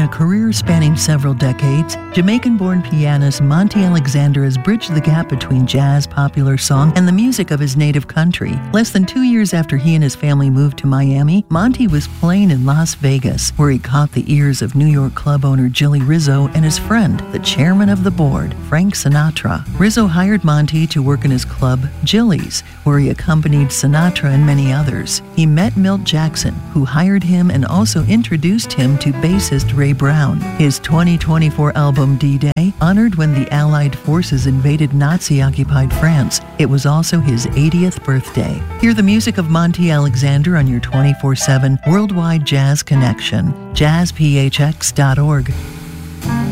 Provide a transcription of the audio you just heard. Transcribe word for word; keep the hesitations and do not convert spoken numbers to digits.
a career spanning several decades, Jamaican-born pianist Monty Alexander has bridged the gap between jazz, popular song, and the music of his native country. Less than two years after he and his family moved to Miami, Monty was playing in Las Vegas, where he caught the ears of New York club owner Jilly Rizzo and his friend, the chairman of the board, Frank Sinatra. Rizzo hired Monty to work in his club, Jilly's, where he accompanied Sinatra and many others. He met Milt Jackson, who hired him and also introduced him to bassist Ray Brown. His twenty twenty-four album D-Day honored when the Allied forces invaded Nazi-occupied France. It was also his eightieth birthday. Hear the music of Monty Alexander on your twenty-four seven worldwide jazz connection, jazz p h x dot org.